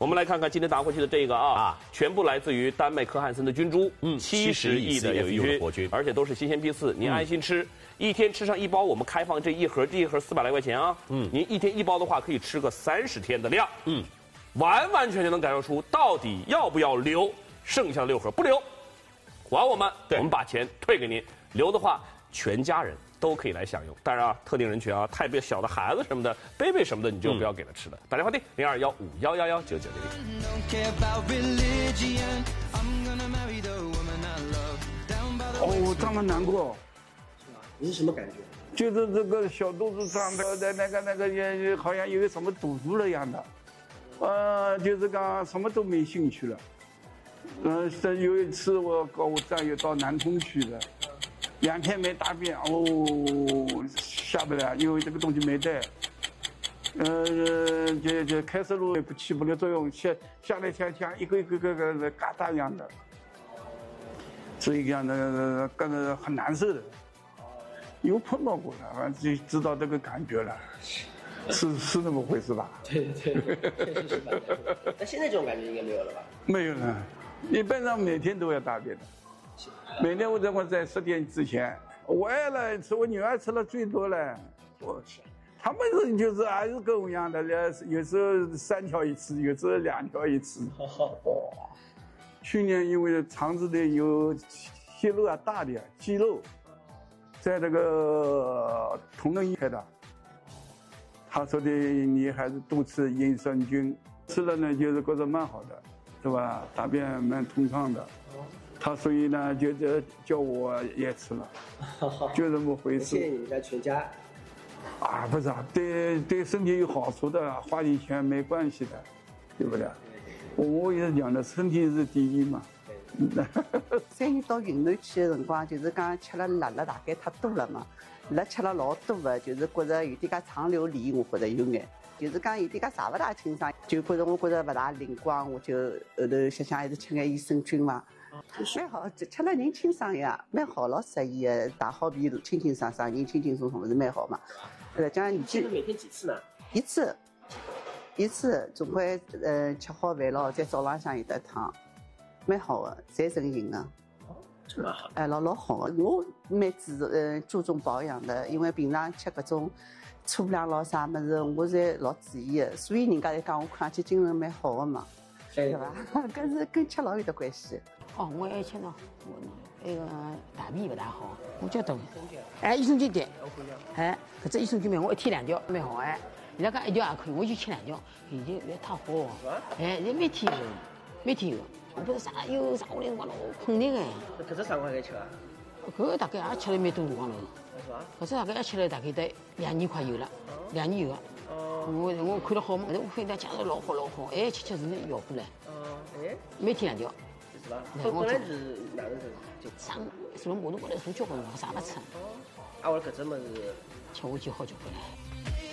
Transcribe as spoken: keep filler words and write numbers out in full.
我们来看看今天打过去的这个啊，啊全部来自于丹麦科汉森的菌株，嗯，七十亿的有机活菌，而且都是新鲜批次，您安心吃，嗯、一天吃上一包，我们开放这一盒，这一盒四百来块钱啊，嗯，您一天一包的话，可以吃个三十天的量，嗯，完完全全能感受出到底要不要留剩下的六盒，不留，还我们，我们把钱退给您，留的话全家人都可以来享用。当然啊，特定人群啊，太小的孩子什么的，baby什么的，你就不要给他吃了。嗯、打电话订零二幺五幺幺幺九九零零。哦，这么难过。 你是什么感觉？ 就是这个小肚子上的的那个那个也好像有个什么堵住了一样的，呃，就是讲什么都没兴趣了。嗯，是有一次我跟我战友到南通去了。两天没大便，哦，下不来，因为这个东西没带。呃，这这开塞露也不起不了作用，下下来像像一个一个个个疙瘩一样的，所以讲呢，干的很难受的。有碰到过了，反正就知道这个感觉了，是是那么回事吧？ 对对，确实是吧。那现在这种感觉应该没有了吧？ 没有了，一般上每天都要大便的。每天我在我在十点之前，我爱了吃，我女儿吃了最多了。我，他们是就是还是跟我一样的，有时候三条一次，有时候两条一次。哦，去年因为肠子里有息肉啊大的肌肉，在这个同仁医院开的，他说的你还是多吃益生菌，吃了呢就是觉得蛮好的，是吧？大便蛮通畅的。他所以呢，就这叫我也吃了，就这么回事。 谢谢你们家全家。 啊，不是啊，对对身体有好处的，花点钱没关系的，对不对？我也是讲的，身体是第一嘛。 三月到云南去的辰光，就是讲吃了辣了大概太多了嘛，辣吃了老多的，就是觉着有点介肠流里，我觉着有眼。就是讲有点介查不大清爽，就觉着我觉着不大灵光，我就后头想想还是吃眼益生菌嘛。蛮好，吃了人清爽呀，蛮好，老适宜的，大好比清清爽爽，人轻轻松松，不是蛮好嘛？呃，这样你现在每天几次呢？ 一次，一次，总归呃吃好饭了，在早浪向有得汤，蛮好的，侪成型的。 哦，这蛮好。 哎，老老好的，我蛮注呃注重保养的，因为平常吃各种粗粮咯啥么子，我侪老注意的，所以人家才讲我看上去精神蛮好的嘛。对吧？搿是跟吃老有得关系。 哦，我还吃喏，我那个大便不大好，我叫懂。哎，益生菌对。哎，搿只益生菌嘛，我一天两条，蛮好哎。人家讲一条也可以，我就吃两条，现在来太好哦。哎，现在每天有，每天有。我不是啥有啥我来辰光老困难哎。 搿只啥辰光该吃啊？ 搿大概也吃了蛮多辰光了。 是吧？ 搿只大概也吃了大概得两年快有了，两年有了。哦，我我看了好嘛，我看人家介绍老好老好，哎，吃吃是效果唻。 哦，哎， 每天两条。 是吧？本本来是哪能吃？ 就上什么马路过来送交关辰光，啥勿吃。 哦，啊，我搿只么是吃下去好交关唻。